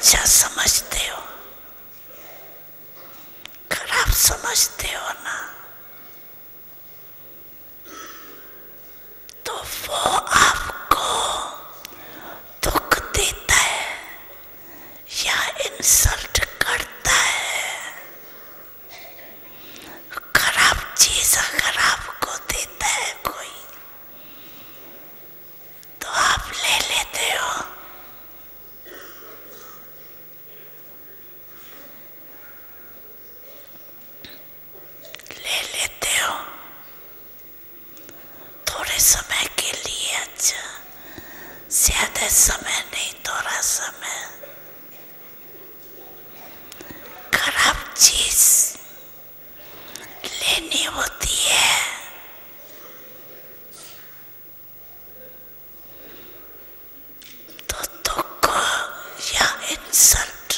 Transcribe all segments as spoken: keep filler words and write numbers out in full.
अच्छा समझते हो, खराब समझते हो ना, तो वो आपको दुख देता है या इंसल्ट करता है। खराब चीज अगर आपको देता है कोई, तो आप ले लेते हो। ले लेते हो थोड़े समय के लिए, अच्छा ज्यादा समय नहीं, थोड़ा समय। खराब चीज लेनी होती है तो दुख या इंसल्ट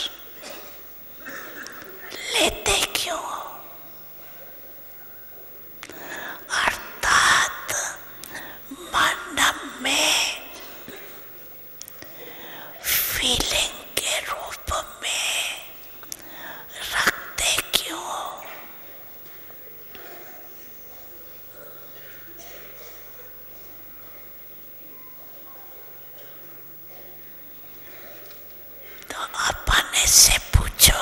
लेते क्यों? अर्थात मन में फीलिंग के रूप में रखते क्यों? तो अपने से पूछो,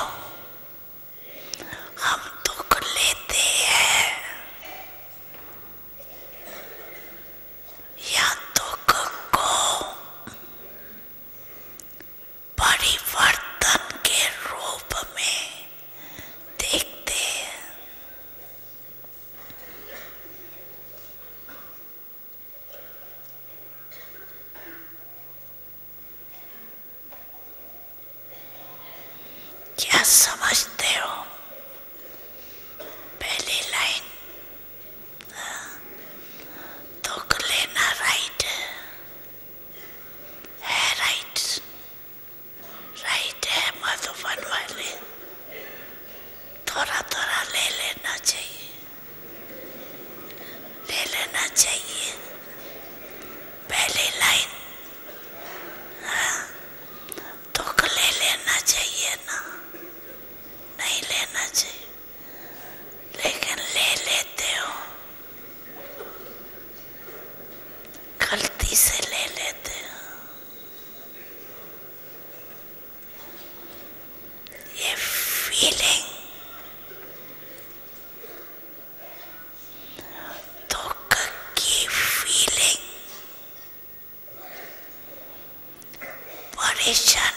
हम दुख लेते हैं या दुख को परिवर्तन के रूप में देखते हैं? क्या समझते हो? पहली लाइन, दुख लेना राइट है, राइट राइट है। मधुबन वाले थोड़ा थोड़ा ले लेना चाहिए, ले लेना चाहिए। पहली लाइन, दुख ले लेना चाहिए ना, नहीं लेना चाहिए, लेकिन ले लेते हो, गलती से ले लेते हो। ये फीलिंग, दुख की फीलिंग, परेशानी